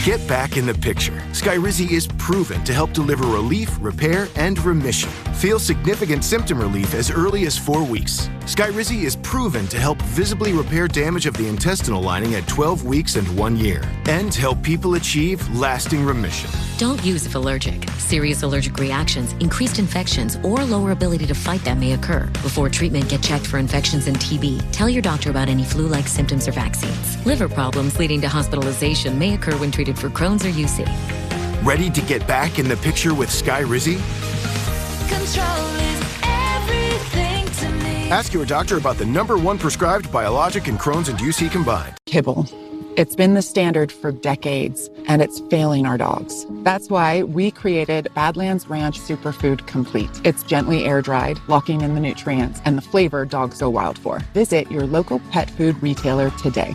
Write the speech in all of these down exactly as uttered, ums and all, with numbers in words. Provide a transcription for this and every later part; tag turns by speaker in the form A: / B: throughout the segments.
A: Get back in the picture. Skyrizi is proven to help deliver relief, repair, and remission. Feel significant symptom relief as early as four weeks. Skyrizi is proven to help visibly repair damage of the intestinal lining at twelve weeks and one year, and help people achieve lasting remission.
B: Don't use if allergic. Serious allergic reactions, increased infections, or lower ability to fight them may occur. Before treatment, get checked for infections and T B. Tell your doctor about any flu-like symptoms or vaccines. Liver problems leading to hospitalization may occur when treated for Crohn's or U C.
A: Ready to get back in the picture with Skyrizi?
C: Control is everything to me.
A: Ask your doctor about the number one prescribed biologic in Crohn's and U C combined.
D: Kibble. It's been the standard for decades, and it's failing our dogs. That's why we created Badlands Ranch Superfood Complete. It's gently air-dried, locking in the nutrients and the flavor dogs go wild for. Visit your local pet food retailer today.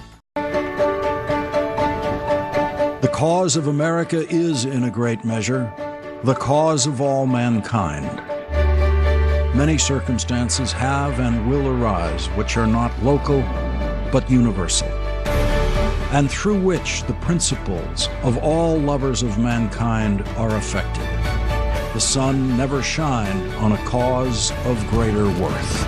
E: The cause of America is, in a great measure, the cause of all mankind. Many circumstances have and will arise which are not local, but universal, and through which the principles of all lovers of mankind are affected. The sun never shined on a cause of greater worth.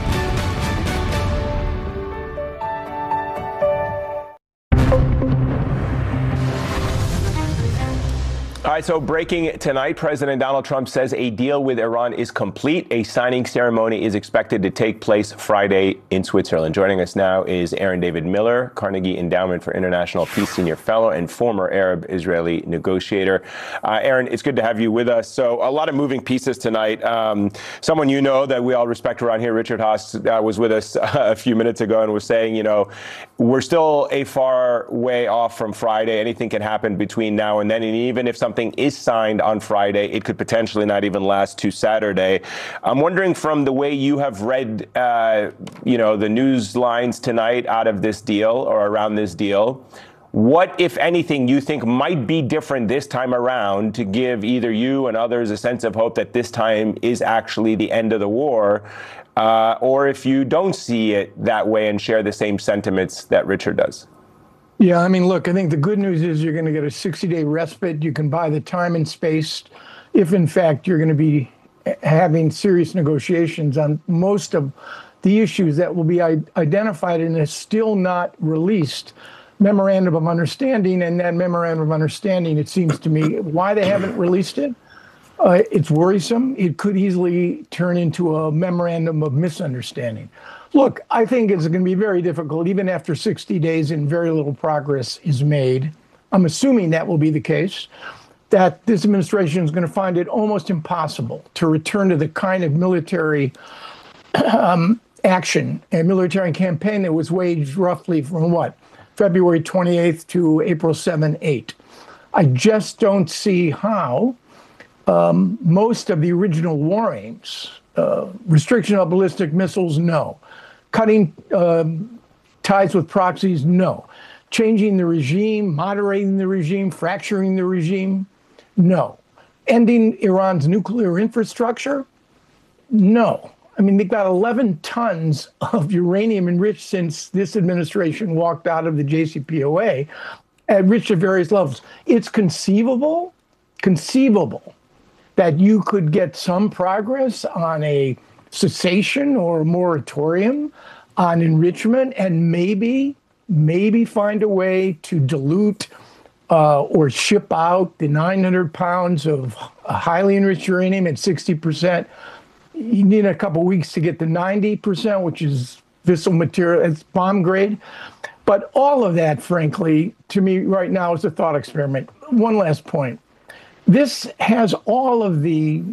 F: All right, so breaking tonight, President Donald Trump says a deal with Iran is complete. A signing ceremony is expected to take place Friday in Switzerland. Joining us now is Aaron David Miller, Carnegie Endowment for International Peace Senior Fellow and former Arab-Israeli negotiator. Uh, Aaron, it's good to have you with us. So a lot of moving pieces tonight. Um, someone you know that we all respect around here, Richard Haass, uh, was with us uh, a few minutes ago and was saying, you know, we're still a far way off from Friday. Anything can happen between now and then. And even if something is signed on Friday, it could potentially not even last to Saturday. I'm wondering, from the way you have read, uh, you know, the news lines tonight out of this deal or around this deal, what, if anything, you think might be different this time around to give either you and others a sense of hope that this time is actually the end of the war, uh, or if you don't see it that way and share the same sentiments that Richard does?
G: Yeah, I mean, look, I think the good news is you're going to get a sixty-day respite. You can buy the time and space if, in fact, you're going to be having serious negotiations on most of the issues that will be identified in a still not released memorandum of understanding. And that memorandum of understanding, it seems to me, why they haven't released it, uh, it's worrisome. It could easily turn into a memorandum of misunderstanding. Look, I think it's going to be very difficult, even after sixty days and very little progress is made. I'm assuming that will be the case, that this administration is going to find it almost impossible to return to the kind of military um, action and military campaign that was waged roughly from what, February twenty-eighth to April seventh, eighth. I just don't see how um, most of the original war aims, uh, restriction of ballistic missiles, no. Cutting um, ties with proxies, no. Changing the regime, moderating the regime, fracturing the regime, no. Ending Iran's nuclear infrastructure, no. I mean, they've got eleven tons of uranium enriched since this administration walked out of the J C P O A, enriched at various levels. It's conceivable, conceivable that you could get some progress on a cessation or a moratorium on enrichment and maybe, maybe find a way to dilute uh, or ship out the nine hundred pounds of highly enriched uranium at sixty percent. You need a couple weeks to get to ninety percent, which is fissile material, it's bomb grade. But all of that, frankly, to me right now is a thought experiment. One last point. This has all of the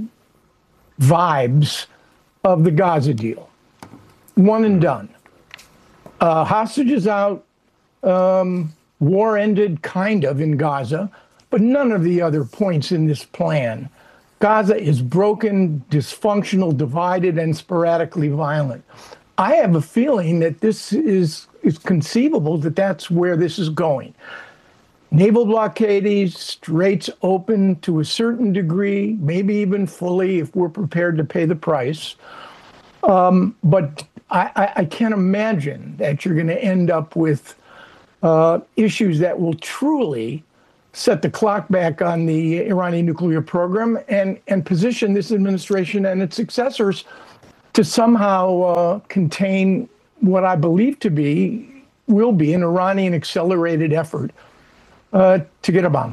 G: vibes of the Gaza deal. One and done. Uh, hostages out, um, war ended kind of in Gaza, but none of the other points in this plan. Gaza is broken, dysfunctional, divided, and sporadically violent. I have a feeling that this is, is conceivable that that's where this is going. Naval blockades, straits open to a certain degree, maybe even fully if we're prepared to pay the price. Um, but I, I, I can't imagine that you're going to end up with uh, issues that will truly set the clock back on the Iranian nuclear program and, and position this administration and its successors to somehow uh, contain what I believe to be, will be an Iranian accelerated effort uh, to get a bomb.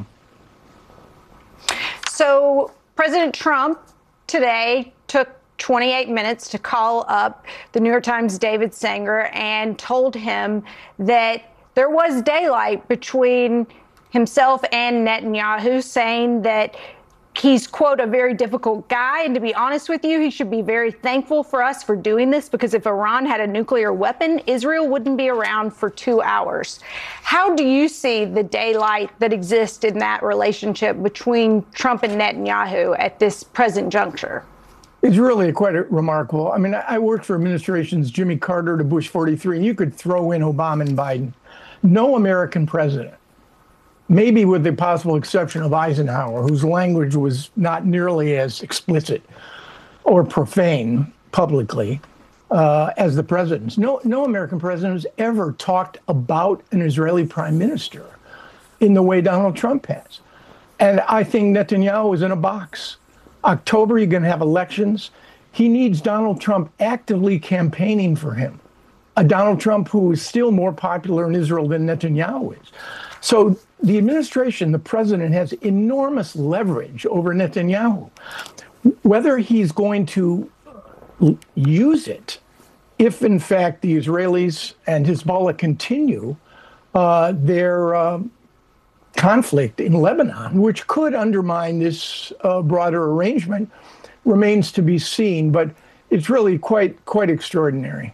H: So President Trump today took twenty-eight minutes to call up the New York Times' David Sanger and told him that there was daylight between himself and Netanyahu, saying that he's, quote, a very difficult guy. And to be honest with you, he should be very thankful for us for doing this, because if Iran had a nuclear weapon, Israel wouldn't be around for two hours. How do you see the daylight that exists in that relationship between Trump and Netanyahu at this present juncture?
G: It's really quite remarkable. I mean, I worked for administrations Jimmy Carter to Bush forty-three, and you could throw in Obama and Biden. No American president, maybe with the possible exception of Eisenhower, whose language was not nearly as explicit or profane publicly uh, as the president's. No, no American president has ever talked about an Israeli prime minister in the way Donald Trump has. And I think Netanyahu is in a box. October, you're going to have elections. He needs Donald Trump actively campaigning for him. A Donald Trump who is still more popular in Israel than Netanyahu is. So the administration, the president, has enormous leverage over Netanyahu. Whether he's going to use it, if in fact the Israelis and Hezbollah continue uh, their uh, conflict in Lebanon, which could undermine this uh, broader arrangement, remains to be seen. But it's really quite quite extraordinary.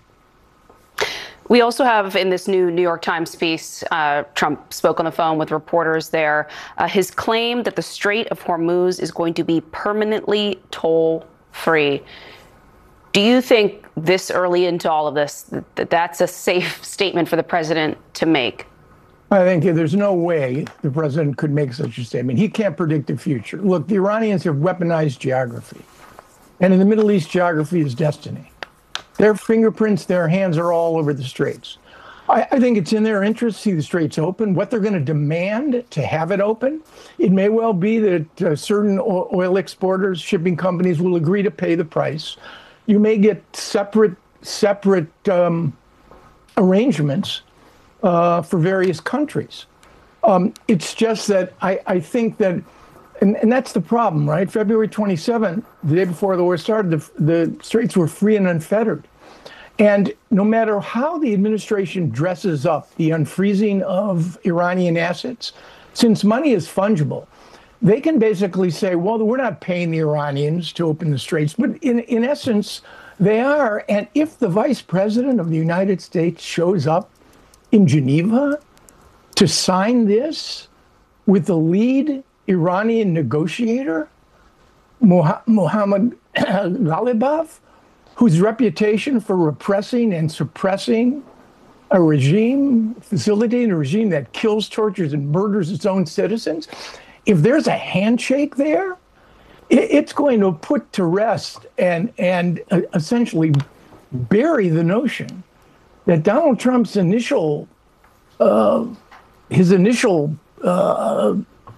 I: We also have in this new New York Times piece, uh, Trump spoke on the phone with reporters there, uh, his claim that the Strait of Hormuz is going to be permanently toll-free. Do you think this early into all of this, that that's a safe statement for the president to make?
G: I think there's no way the president could make such a statement. He can't predict the future. Look, the Iranians have weaponized geography. And in the Middle East, geography is destiny. Their fingerprints, their hands are all over the straits. I, I think it's in their interest to see the straits open. What they're going to demand to have it open, it may well be that uh, certain oil exporters, shipping companies will agree to pay the price. You may get separate, separate um, arrangements uh, for various countries. Um, it's just that I, I think that, and, and that's the problem, right? February twenty-seventh, the day before the war started, the, the straits were free and unfettered. And no matter how the administration dresses up the unfreezing of Iranian assets, since money is fungible, they can basically say, well, we're not paying the Iranians to open the straits. But in, in essence, they are. And if the vice president of the United States shows up in Geneva to sign this with the lead Iranian negotiator, Mohammad Ghalibaf, whose reputation for repressing and suppressing a regime, facilitating a regime that kills, tortures, and murders its own citizens, if there's a handshake there, it's going to put to rest and, and essentially bury the notion that Donald Trump's initial, uh, his initial uh,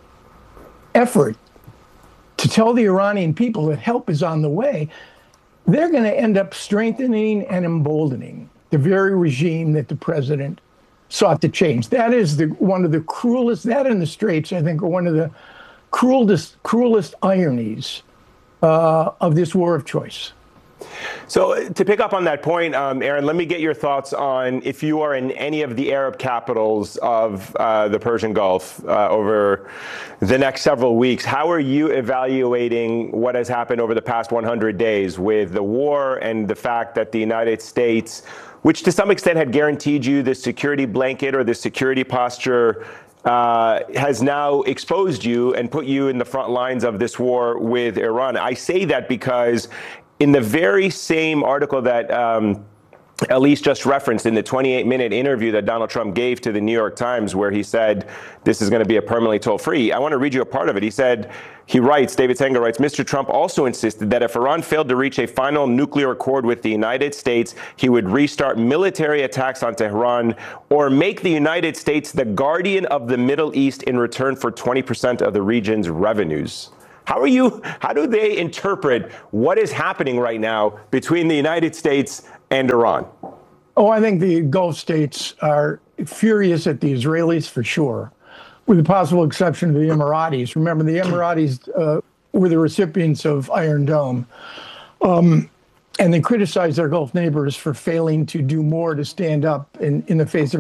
G: effort to tell the Iranian people that help is on the way, they're going to end up strengthening and emboldening the very regime that the president sought to change. That is the one of the cruelest, that and the straits, I think, are one of the cruelest, cruelest ironies uh, of this war of choice.
F: So to pick up on that point, um, Aaron, let me get your thoughts on if you are in any of the Arab capitals of uh, the Persian Gulf uh, over the next several weeks. How are you evaluating what has happened over the past one hundred days with the war and the fact that the United States, which to some extent had guaranteed you this security blanket or this security posture, uh, has now exposed you and put you in the front lines of this war with Iran? I say that because in the very same article that um, Elise just referenced in the twenty-eight minute interview that Donald Trump gave to the New York Times, where he said this is going to be a permanently toll-free. I want to read you a part of it. He said, he writes, David Sanger writes, Mister Trump also insisted that if Iran failed to reach a final nuclear accord with the United States, he would restart military attacks on Tehran or make the United States the guardian of the Middle East in return for twenty percent of the region's revenues. How are you, how do they interpret what is happening right now between the United States and Iran?
G: Oh, I think the Gulf states are furious at the Israelis for sure, with the possible exception of the Emiratis. Remember, the Emiratis uh, were the recipients of Iron Dome. Um, and they criticize their Gulf neighbors for failing to do more to stand up in, in the face of